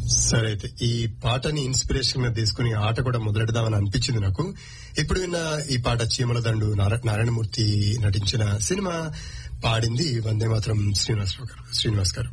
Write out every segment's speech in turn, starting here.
సరే అయితే ఈ పాటని ఇన్స్పిరేషన్ గా తీసుకుని ఆట కూడా మొదలెడదామని అనిపించింది నాకు. ఇప్పుడు విన్న ఈ పాట చీమల దండు నారాయణమూర్తి నటించిన సినిమా, పాడింది వందే మాత్రం శ్రీనివాస్ గారు.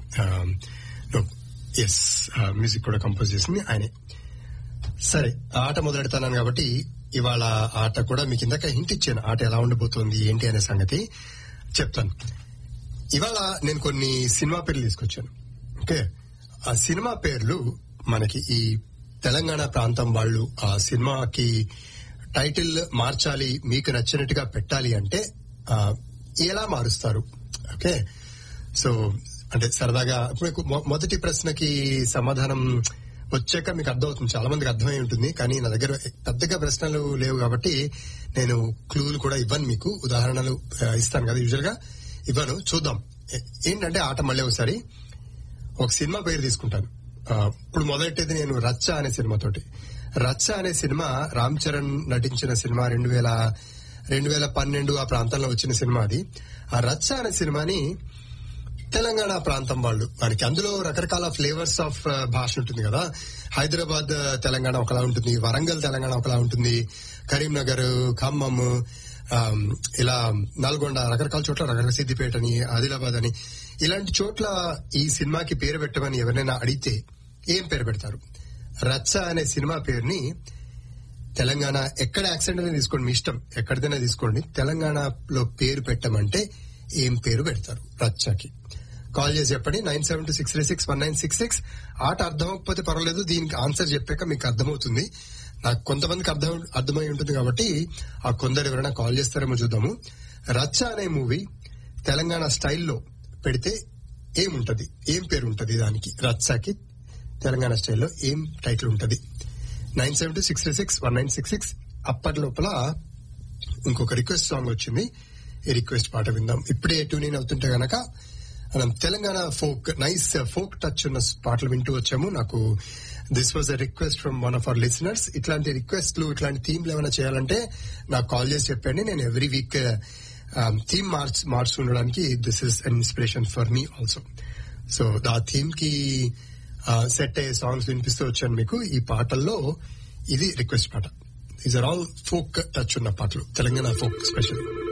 ఎస్, మ్యూజిక్ కూడా కంపోజ్ చేసింది ఆయనే. సరే, ఆట మొదలెడతాను కాబట్టి ఇవాళ ఆట కూడా మీకు ఇందాక హింట్ ఇచ్చాను, ఆట ఎలా ఉండబోతోంది ఏంటి అనే సంగతి చెప్తాను. ఇవాళ నేను కొన్ని సినిమా పేర్లు తీసుకొచ్చాను. ఓకే, ఆ సినిమా పేర్లు మనకి ఈ తెలంగాణ ప్రాంతం వాళ్ళు ఆ సినిమాకి టైటిల్ మార్చాలి, మీకు నచ్చినట్టుగా పెట్టాలి అంటే ఎలా మారుస్తారు. ఓకే, సో అంటే సరదాగా ఇప్పుడు మొదటి ప్రశ్నకి సమాధానం వచ్చాక మీకు అర్థమవుతుంది, చాలా మందికి అర్థమై ఉంటుంది. కానీ నా దగ్గర పెద్దగా ప్రశ్నలు లేవు కాబట్టి నేను క్లూలు కూడా ఇవ్వను, మీకు ఉదాహరణలు ఇస్తాను కదా, యూజువల్ గా ఇవ్వను. చూద్దాం ఏంటంటే ఆట మళ్ళీ ఒకసారి ఒక సినిమా పేరు తీసుకుంటాను. ఇప్పుడు మొదలెట్టేది నేను రచ్చ అనే సినిమాతోటి. రచ్చ అనే సినిమా రామ్ చరణ్ నటించిన సినిమా, 2012 ఆ ప్రాంతంలో వచ్చిన సినిమా అది. ఆ రచ్చ అనే సినిమాని తెలంగాణ ప్రాంతం వాళ్ళు, మనకి అందులో రకరకాల ఫ్లేవర్స్ ఆఫ్ భాష ఉంటుంది కదా. హైదరాబాద్ తెలంగాణ ఒకలా ఉంటుంది, వరంగల్ తెలంగాణ ఒకలా ఉంటుంది, కరీంనగర్, ఖమ్మం, ఇలా నల్గొండ, రకరకాల చోట్ల రకరకాల, సిద్దిపేట అని, ఆదిలాబాద్ అని, ఇలాంటి చోట్ల ఈ సినిమాకి పేరు పెట్టమని ఎవరైనా అడిగితే ఏం పేరు పెడతారు? రచ్చ అనే సినిమా పేరుని తెలంగాణ ఎక్కడ యాక్సెంట్ అనేది తీసుకోండి, మీ ఇష్టం, ఎక్కడిదైనా తీసుకోండి, తెలంగాణలో పేరు పెట్టమంటే ఏం పేరు పెడతారు రచ్చకి? కాల్ చేసి చెప్పండి, 9726361966. ఆట అర్థం అవ్వకపోతే పర్వాలేదు, దీనికి ఆన్సర్ చెప్పాక మీకు అర్థమవుతుంది. నాకు కొంతమందికి అర్థమై ఉంటుంది కాబట్టి ఆ కొందరు ఎవరైనా కాల్ చేస్తారేమో చూద్దాము. రచ్చ అనే మూవీ తెలంగాణ స్టైల్లో పెడితే ఏముంటది, ఏం పేరు ఉంటది దానికి? రచ్చకి తెలంగాణ స్టైల్లో ఏం టైటిల్ ఉంటది? 9726361966. అప్పటి లోపల ఇంకొక రిక్వెస్ట్ సాంగ్ వచ్చింది, ఈ రిక్వెస్ట్ పాట విందాం. ఇప్పుడే ట్యూన్ ఇన్ అవుతుంటే గనక మనం Telangana folk, nice folk touch ఉన్న పాటలు వింటూ వచ్చాము. నాకు this was a request from one of our listeners. ఇట్లాంటి రిక్వెస్ట్లు, ఇట్లాంటి థీమ్లు ఏమైనా చేయాలంటే నాకు కాల్ చేసి చెప్పండి. నేను every week theme మార్చుండడానికి this is an inspiration for me also. So ఆ థీమ్ కి సెట్ అయ్యే సాంగ్స్ వినిపిస్తూ వచ్చాను మీకు. ఈ పాటల్లో ఇది రిక్వెస్ట్ పాట. These are all folk touch ఉన్న పాటలు, తెలంగాణ ఫోక్ స్పెషల్.